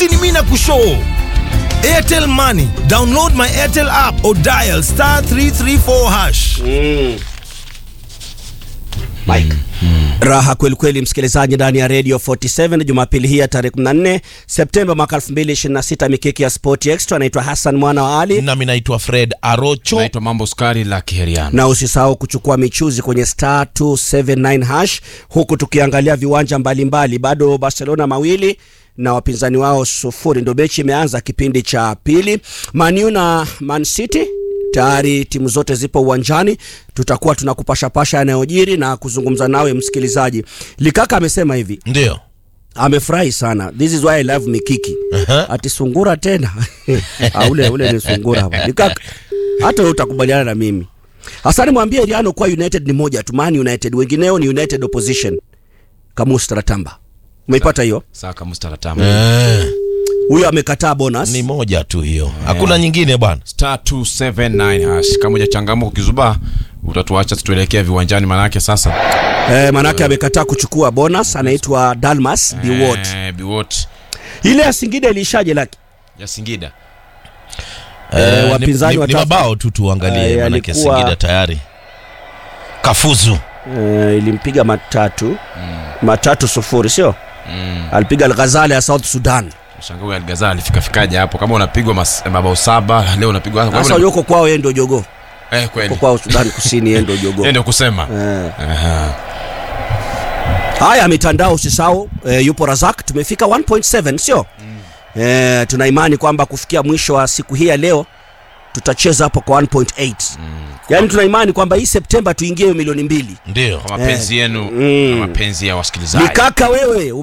sini mimi na kushow. Airtel Money. Download my Airtel app or dial *334#. Mike. Raha kweli kweli msikilizaji ndani ya Radio 47 Jumapili hii ya tarehe 14 Septemba mwaka 2026. Mikiki ya Sport Extra. Naitwa Hassan Mwana wa Ali. Na mimi naitwa Fred Arocho. Naitwa Mambo Skari la Kiheriano. Na usisahau kuchukua michuzi kwenye *279# huku tukiangalia viwanja mbalimbali. Bado Barcelona mawili na wapinzani wao 0. Ndio mechi imeanza kipindi cha pili. Man U na Man City tayari timu zote zipo uwanjani. Tutakuwa tunakupasha yanayojiri na kuzungumza nawe msikilizaji. Likaka amesema hivi. Ndio. Amefurahi sana. This is why I love Mikiki. Ati sungura tena. Ule ni sungura hapa. Likaka hata wewe utakubaliana na mimi. Hasani mwambie Riano kwa United ni moja tu, Man United, wengineo ni United opposition. Kamus Taratamba. Umeipata hiyo? Sawa Kamus Taratamba. Huyo amekataa bonus. Ni moja tu hiyo. Hakuna nyingine bwana. *279#. Kama hujachangamka ukizuba utatuacha tuelekea viwanjani manake sasa. Manake amekataa kuchukua bonus. Anaitwa Dalmas Biwot. Biwot. Ile ya Singida ilishaje laki? Ya Singida. Wapinzani ni mabao tu tuangalie manake Singida tayari kafuzu. Ilimpiga matatu 0 sio? Alipiga Al-Ghazali ya South Sudan. Shangaa Al-Ghazali fikaje hapo kama unapigwa mabao 7 leo unapigwa sasa yuko kwao yeye ndio jogo. Kweli. Kwao Sudan Kusini yeye ndio jogo. Ndio kusema. Haya mitandao usisahau yupo Razak. Tumefika 1.7 sio? Tuna imani kwamba kufikia mwisho wa siku hii ya leo tutacheza hapo kwa 1.8. Yaani tuna imani kwamba hii Septemba tuingie milioni 2. Ndio. Kwa mapenzi yenu na mapenzi ya wasikilizaji. Nikaka wewe